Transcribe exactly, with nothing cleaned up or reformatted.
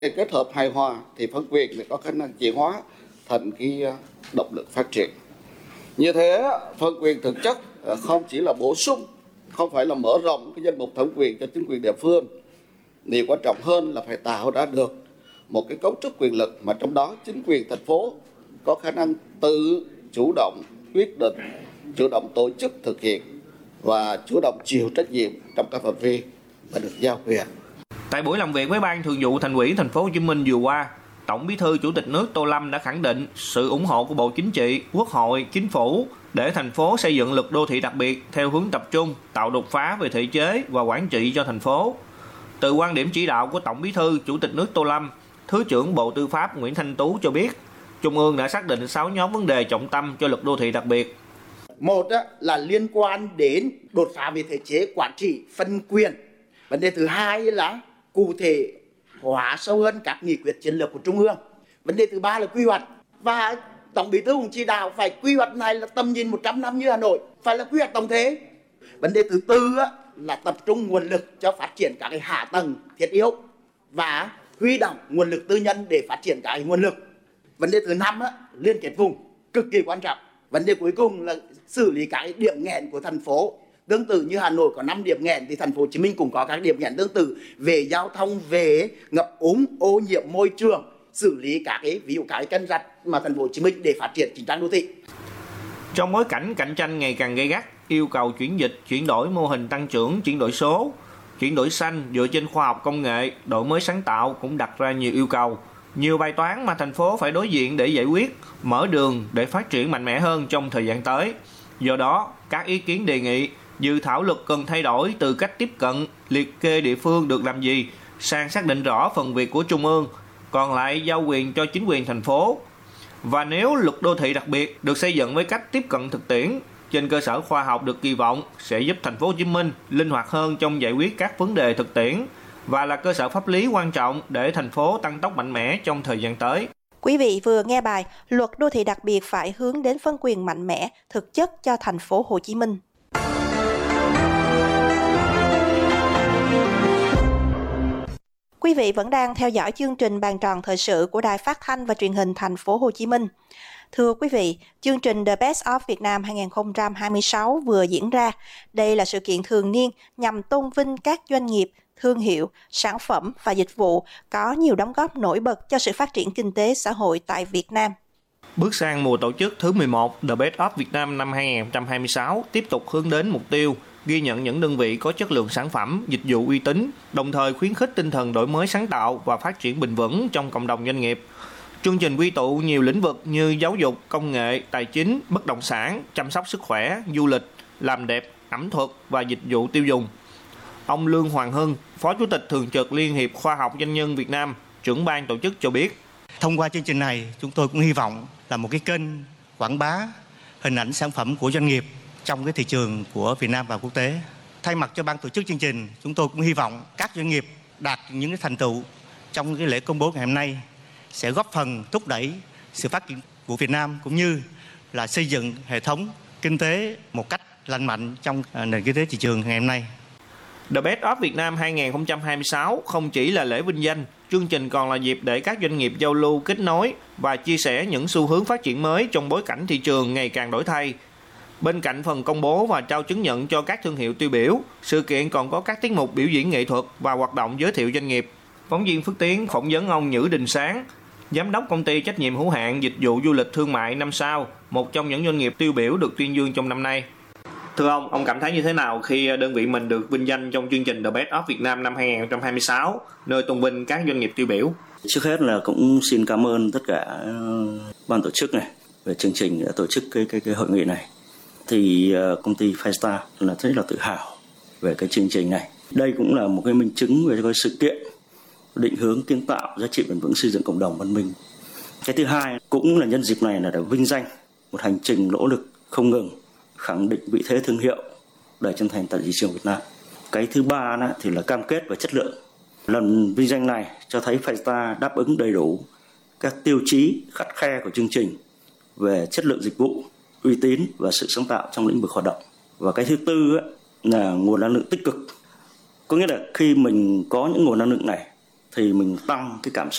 Kết hợp hài hòa thì phân quyền để có khả năng chuyển hóa thành cái động lực phát triển. Như thế, phân quyền thực chất không chỉ là bổ sung, không phải là mở rộng cái danh mục thẩm quyền cho chính quyền địa phương. Điều quan trọng hơn là phải tạo ra được một cái cấu trúc quyền lực mà trong đó chính quyền thành phố có khả năng tự chủ động quyết định, chủ động tổ chức thực hiện và chủ động chịu trách nhiệm trong các phạm vi mà được giao quyền. Tại buổi làm việc với Ban Thường vụ Thành ủy Thành phố Hồ Chí Minh vừa qua, Tổng Bí thư Chủ tịch nước Tô Lâm đã khẳng định sự ủng hộ của Bộ Chính trị, Quốc hội, Chính phủ để thành phố xây dựng luật đô thị đặc biệt theo hướng tập trung, tạo đột phá về thể chế và quản trị cho thành phố. Từ quan điểm chỉ đạo của Tổng Bí thư Chủ tịch nước Tô Lâm, Thứ trưởng Bộ Tư pháp Nguyễn Thanh Tú cho biết, Trung ương đã xác định sáu nhóm vấn đề trọng tâm cho luật đô thị đặc biệt. Một là liên quan đến đột phá về thể chế, quản trị, phân quyền. Vấn đề thứ hai là cụ thể hóa sâu hơn các nghị quyết chiến lược của Trung ương. Vấn đề thứ ba là quy hoạch. Và Tổng Bí thư cũng chỉ đạo phải quy hoạch này là tầm nhìn một trăm năm như Hà Nội, phải là quy hoạch tổng thể. Vấn đề thứ tư là tập trung nguồn lực cho phát triển các cái hạ tầng thiết yếu và huy động nguồn lực tư nhân để phát triển các cái nguồn lực. Vấn đề thứ năm liên kết vùng cực kỳ quan trọng. Vấn đề cuối cùng là xử lý các điểm nghẽn của thành phố. Tương tự như Hà Nội có năm điểm nghẽn thì thành phố Hồ Chí Minh cũng có các điểm nghẽn tương tự về giao thông, về ngập úng, ô nhiễm môi trường, xử lý các cái ví dụ các cái kênh rạch mà thành phố Hồ Chí Minh để phát triển chỉnh trang đô thị. Trong bối cảnh cạnh tranh ngày càng gay gắt, yêu cầu chuyển dịch, chuyển đổi mô hình tăng trưởng, chuyển đổi số, chuyển đổi xanh dựa trên khoa học công nghệ, đổi mới sáng tạo cũng đặt ra nhiều yêu cầu, nhiều bài toán mà thành phố phải đối diện để giải quyết, mở đường để phát triển mạnh mẽ hơn trong thời gian tới. Do đó, các ý kiến đề nghị dự thảo luật cần thay đổi từ cách tiếp cận, liệt kê địa phương được làm gì, sang xác định rõ phần việc của Trung ương, còn lại giao quyền cho chính quyền thành phố. Và nếu luật đô thị đặc biệt được xây dựng với cách tiếp cận thực tiễn, trên cơ sở khoa học được kỳ vọng sẽ giúp thành phố Hồ Chí Minh linh hoạt hơn trong giải quyết các vấn đề thực tiễn và là cơ sở pháp lý quan trọng để thành phố tăng tốc mạnh mẽ trong thời gian tới. Quý vị vừa nghe bài Luật đô thị đặc biệt phải hướng đến phân quyền mạnh mẽ, thực chất cho thành phố Hồ Chí Minh. Quý vị vẫn đang theo dõi chương trình Bàn tròn thời sự của Đài Phát thanh và Truyền hình Thành phố Hồ Chí Minh. Thưa quý vị, chương trình The Best of Việt Nam hai không hai sáu vừa diễn ra. Đây là sự kiện thường niên nhằm tôn vinh các doanh nghiệp, thương hiệu, sản phẩm và dịch vụ có nhiều đóng góp nổi bật cho sự phát triển kinh tế xã hội tại Việt Nam. Bước sang mùa tổ chức thứ mười một, The Best of Việt Nam năm hai không hai sáu tiếp tục hướng đến mục tiêu ghi nhận những đơn vị có chất lượng sản phẩm, dịch vụ uy tín, đồng thời khuyến khích tinh thần đổi mới sáng tạo và phát triển bền vững trong cộng đồng doanh nghiệp. Chương trình quy tụ nhiều lĩnh vực như giáo dục, công nghệ, tài chính, bất động sản, chăm sóc sức khỏe, du lịch, làm đẹp, ẩm thực và dịch vụ tiêu dùng. Ông Lương Hoàng Hưng, Phó Chủ tịch Thường trực Liên hiệp Khoa học Doanh nhân Việt Nam, trưởng ban tổ chức cho biết. Thông qua chương trình này, chúng tôi cũng hy vọng là một cái kênh quảng bá hình ảnh sản phẩm của doanh nghiệp trong cái thị trường của Việt Nam và quốc tế. Thay mặt cho ban tổ chức chương trình, chúng tôi cũng hy vọng các doanh nghiệp đạt những cái thành tựu trong cái lễ công bố ngày hôm nay sẽ góp phần thúc đẩy sự phát triển của Việt Nam cũng như là xây dựng hệ thống kinh tế một cách lành mạnh trong nền kinh tế thị trường ngày hôm nay. The Best of Việt Nam hai không hai sáu không chỉ là lễ vinh danh, chương trình còn là dịp để các doanh nghiệp giao lưu, kết nối và chia sẻ những xu hướng phát triển mới trong bối cảnh thị trường ngày càng đổi thay. Bên cạnh phần công bố và trao chứng nhận cho các thương hiệu tiêu biểu, sự kiện còn có các tiết mục biểu diễn nghệ thuật và hoạt động giới thiệu doanh nghiệp. Phóng viên Phước Tiến phỏng vấn ông Nhữ Đình Sáng, Giám đốc Công ty trách nhiệm hữu hạn Dịch vụ Du lịch Thương mại năm sao, một trong những doanh nghiệp tiêu biểu được tuyên dương trong năm nay. Thưa ông, ông cảm thấy như thế nào khi đơn vị mình được vinh danh trong chương trình The Best of Việt Nam năm hai không hai sáu, nơi tôn vinh các doanh nghiệp tiêu biểu? Trước hết là cũng xin cảm ơn tất cả ban tổ chức này về chương trình đã tổ chức cái cái cái hội nghị này. Thì uh, công ty Five Star là rất là tự hào về cái chương trình này. Đây cũng là một cái minh chứng về cái sự kiện định hướng kiến tạo giá trị bền vững xây dựng cộng đồng văn minh. Cái thứ hai cũng là nhân dịp này là để vinh danh một hành trình nỗ lực không ngừng khẳng định vị thế thương hiệu đầy chân thành tại thị trường Việt Nam. Cái thứ ba đó thì là cam kết về chất lượng. Lần vinh danh này cho thấy Five Star đáp ứng đầy đủ các tiêu chí khắt khe của chương trình về chất lượng dịch vụ, uy tín và sự sáng tạo trong lĩnh vực hoạt động. Và cái thứ tư ấy, là nguồn năng lượng tích cực. Có nghĩa là khi mình có những nguồn năng lượng này thì mình tăng cái cảm xúc